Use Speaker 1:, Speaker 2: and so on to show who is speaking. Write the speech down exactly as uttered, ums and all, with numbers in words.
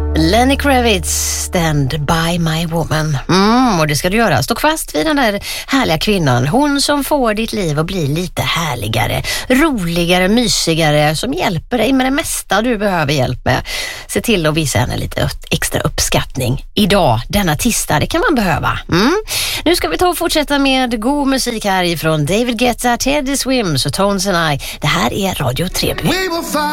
Speaker 1: Lenny Kravitz, Stand by my woman. Mm, och det ska du göra. Stå fast vid den där härliga kvinnan. Hon som får ditt liv att bli lite härligare, roligare, mysigare, som hjälper dig med det mesta du behöver hjälp med. Se till att visa henne lite extra uppskattning. Idag, denna tisdag, det kan man behöva. Mm. Nu ska vi ta och fortsätta med god musik här ifrån David Guetta, Teddy Swims och Tones and I. Det här är Radio tre.